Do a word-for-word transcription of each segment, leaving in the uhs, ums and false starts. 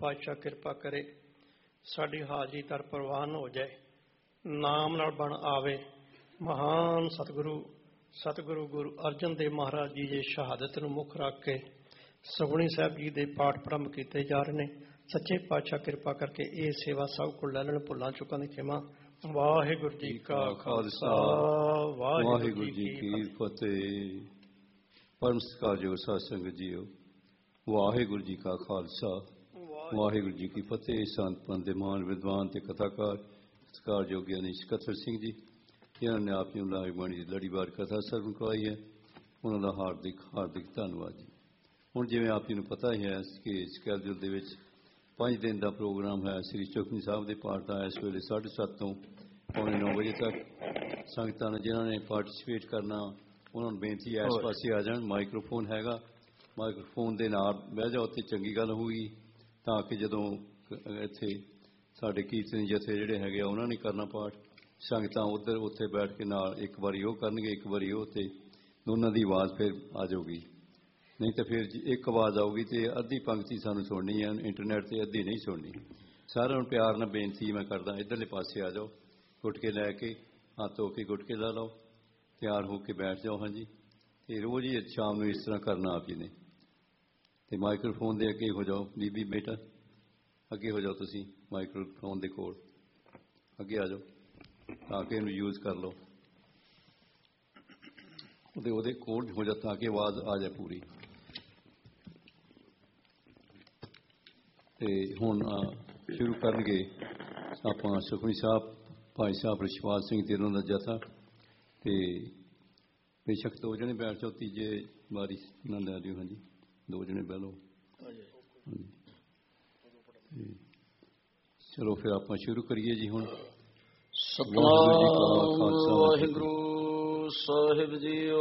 ਪਾਤਸ਼ਾਹ ਕਿਰਪਾ ਕਰੇ, ਸਾਡੀ ਹਾਜ਼ਰੀ ਦਰ ਪ੍ਰਵਾਨ ਹੋ ਜਾਏ, ਨਾਮ ਨਾਲ ਬਣ ਆਵੇ। ਮਹਾਨ ਸਤਿਗੁਰੂ ਸਤਿਗੁਰੂ ਗੁਰੂ ਅਰਜਨ ਦੇਵ ਮਹਾਰਾਜ ਜੀ ਦੀ ਸ਼ਹਾਦਤ ਨੂੰ ਮੁੱਖ ਰੱਖ ਕੇ ਸੁਖਮਨੀ ਸਾਹਿਬ ਜੀ ਦੇ ਪਾਠ ਪ੍ਰਾਰੰਭ ਕੀਤੇ ਜਾ ਰਹੇ ਨੇ। ਸੱਚੇ ਪਾਤਸ਼ਾਹ ਕਿਰਪਾ ਕਰਕੇ ਇਹ ਸੇਵਾ ਸਭ ਕੋਲ ਲੈ ਲੈਣ, ਭੁੱਲਾਂ ਚੁੱਕਾਂ ਦੀ ਖਿਮਾ। ਵਾਹਿਗੁਰੂ ਜੀ ਕਾ ਖਾਲਸਾ, ਵਾਹਿਗੁਰੂ ਜੀ ਕੀ ਫਤਿਹ। ਪਰਮ ਸਤਿਕਾਰਯੋਗ ਸਾਧ ਸੰਗਤ ਜੀਓ, ਵਾਹਿਗੁਰੂ ਜੀ ਕਾ ਖਾਲਸਾ, ਵਾਹਿਗੁਰੂ ਜੀ ਕੀ ਫਤਿਹ। ਸੰਤ ਪੰਥ ਦੇ ਮਹਾਨ ਵਿਦਵਾਨ ਤੇ ਕਥਾਕਾਰ ਸਤਿਕਾਰਯੋਗ ਗਿਆਨੀ ਸਕੱਤਰ ਸਿੰਘ ਜੀ, ਇਹਨਾਂ ਨੇ ਆਪ ਨੂੰ ਲਾਗ ਬਾਣੀ ਦੀ ਲੜੀਵਾਰ ਕਥਾ ਸਰਵਣ ਕਰਵਾਈ ਹੈ, ਉਹਨਾਂ ਦਾ ਹਾਰਦਿਕ ਹਾਰਦਿਕ ਧੰਨਵਾਦ ਜੀ। ਹੁਣ ਜਿਵੇਂ ਆਪ ਜੀ ਨੂੰ ਪਤਾ ਹੀ ਹੈ ਕਿ ਸਕੈਡਿਊਲ ਦੇ ਵਿੱਚ ਪੰਜ ਦਿਨ ਦਾ ਪ੍ਰੋਗਰਾਮ ਹੈ ਸ੍ਰੀ ਸੁਖਮਨੀ ਸਾਹਿਬ ਦੇ ਪਾਠ ਦਾ। ਇਸ ਵੇਲੇ ਸਾਢੇ ਸੱਤ ਤੋਂ ਪੌਣੇ ਨੌ ਵਜੇ ਤੱਕ ਸੰਗਤਾਂ ਨੇ ਜਿਨ੍ਹਾਂ ਨੇ ਪਾਰਟੀਸਪੇਟ ਕਰਨਾ ਉਹਨਾਂ ਨੂੰ ਬੇਨਤੀ ਹੈ ਇਸ ਪਾਸੇ ਆ ਜਾਣ। ਮਾਈਕ੍ਰੋਫੋਨ ਹੈਗਾ, ਮਾਈਕ੍ਰੋਫੋਨ ਦੇ ਨਾਲ ਬਹਿ ਜਾਓ ਤੇ ਚੰਗੀ ਗੱਲ ਹੋਊਗੀ, ਤਾਂ ਕਿ ਜਦੋਂ ਇੱਥੇ ਸਾਡੇ ਕੀਰਤਨੀ ਜਥੇ ਜਿਹੜੇ ਹੈਗੇ ਆ ਉਹਨਾਂ ਨੇ ਕਰਨਾ ਪਾਠ, ਸੰਗਤਾਂ ਉੱਧਰ ਉੱਥੇ ਬੈਠ ਕੇ ਨਾਲ ਇੱਕ ਵਾਰੀ ਉਹ ਕਰਨਗੇ, ਇੱਕ ਵਾਰੀ ਉਹ, ਤੇ ਦੋਨਾਂ ਦੀ ਆਵਾਜ਼ ਫਿਰ ਆ ਜਾਊਗੀ। ਨਹੀਂ ਤਾਂ ਫਿਰ ਇੱਕ ਆਵਾਜ਼ ਆਊਗੀ ਤੇ ਅੱਧੀ ਪੰਕਤੀ ਸਾਨੂੰ ਸੁਣਨੀ ਹੈ ਇੰਟਰਨੈਟ ਤੇ, ਅੱਧੀ ਨਹੀਂ ਸੁਣਨੀ। ਸਾਰਿਆਂ ਨੂੰ ਪਿਆਰ ਨਾਲ ਬੇਨਤੀ ਮੈਂ ਕਰਦਾ, ਇੱਧਰਲੇ ਪਾਸੇ ਆ ਜਾਓ, ਗੁਟਕੇ ਲੈ ਕੇ ਹੱਥ ਧੋ ਕੇ ਗੁਟਕੇ ਲਾ ਲਓ, ਤਿਆਰ ਹੋ ਕੇ ਬੈਠ ਜਾਓ। ਹਾਂਜੀ, ਤੇ ਰੋਜ਼ ਹੀ ਸ਼ਾਮ ਨੂੰ ਇਸ ਤਰ੍ਹਾਂ ਕਰਨਾ ਆਪ ਜੀ ਨੇ। ਤੇ ਮਾਈਕ੍ਰੋਫੋਨ ਦੇ ਅੱਗੇ ਹੋ ਜਾਓ, ਬੀਬੀ ਬੇਟਾ ਅੱਗੇ ਹੋ ਜਾਓ, ਤੁਸੀਂ ਮਾਈਕ੍ਰੋਫੋਨ ਦੇ ਕੋਲ ਅੱਗੇ ਆ ਜਾਓ ਤਾਂ ਕਿ ਇਹਨੂੰ ਯੂਜ਼ ਕਰ ਲਓ। ਉਹਦੇ ਉਹਦੇ ਕੋਲ ਹੋ ਜਾ ਤਾਂ ਕਿ ਆਵਾਜ਼ ਆ ਜਾਏ ਪੂਰੀ। ਤੇ ਹੁਣ ਸ਼ੁਰੂ ਕਰਨਗੇ ਆਪਾਂ ਸੁਖਮਨੀ ਸਾਹਿਬ, ਭਾਈ ਸਾਹਿਬ ਰਿਸ਼ਪਾਲ ਸਿੰਘ ਤੇ ਉਹਨਾਂ ਦਾ ਜਥਾ। ਤੇ ਬੇਸ਼ੱਕ ਦੋ ਜਣੇ ਬੈਠ ਜਾਓ, ਤੀਜੇ ਵਾਰੀ ਨਾ ਲੈ ਲਿਓ। ਹਾਂਜੀ, ਦੋ ਜਣੇ ਬਹਿ ਲਓ। ਹਾਂਜੀ, ਚਲੋ ਫਿਰ ਆਪਾਂ ਸ਼ੁਰੂ ਕਰੀਏ ਜੀ। ਹੁਣ ਸਤਿਨਾਮ ਵਾਹਿਗੁਰੂ ਸਾਹਿਬ ਜੀਓ।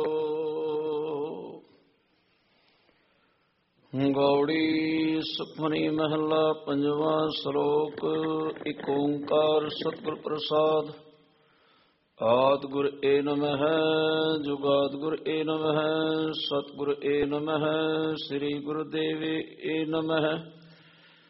ਗੌੜੀ ਸੁਖਮਨੀ ਮਹੱਲਾ ਪੰਜਵਾਂ। ਸ਼ਲੋਕ। ਇਕ ਓਂਕਾਰ ਸਤਿਗੁਰ ਪ੍ਰਸਾਦ। ਆਦਿ ਗੁਰ ਏ ਨਮః, ਜੁਗਾਦਿ ਗੁਰ ਏ ਨਮঃ, ਸਤਿਗੁਰ ਏ ਨਮঃ, ਸ੍ਰੀ ਗੁਰੁਦੇਵ ਏ ਨਮঃ।